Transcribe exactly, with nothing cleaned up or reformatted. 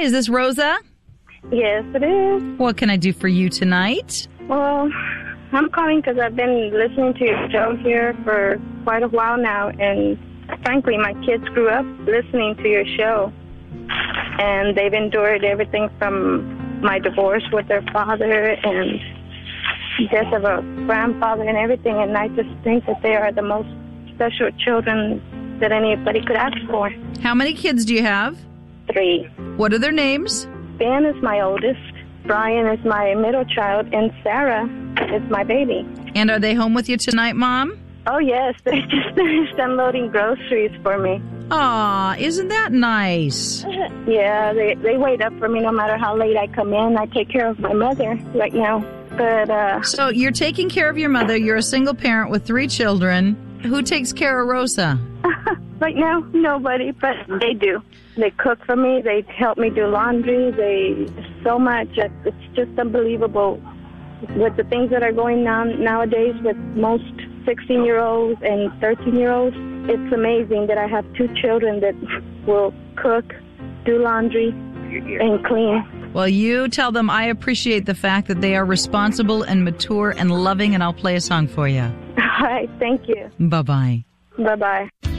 is this Rosa? Yes, it is. What can I do for you tonight? Well, I'm calling because I've been listening to your show here for quite a while now, and frankly, my kids grew up listening to your show, and they've endured everything from my divorce with their father and death of a grandfather and everything, and I just think that they are the most special children that anybody could ask for. How many kids do you have? Three. What are their names? Ben is my oldest, Brian is my middle child, and Sarah is my baby. And are they home with you tonight, Mom? Oh, yes. They just finished unloading groceries for me. Aw, isn't that nice? Yeah, they, they wait up for me no matter how late I come in. I take care of my mother right now. But, uh... So you're taking care of your mother. You're a single parent with three children. Who takes care of Rosa? Right now, nobody, but they do. They cook for me. They help me do laundry. They so much. It's just unbelievable with the things that are going on nowadays with most sixteen-year-olds and thirteen-year-olds. It's amazing that I have two children that will cook, do laundry, and clean. Well, you tell them I appreciate the fact that they are responsible and mature and loving, and I'll play a song for you. All right. Thank you. Bye-bye. Bye-bye.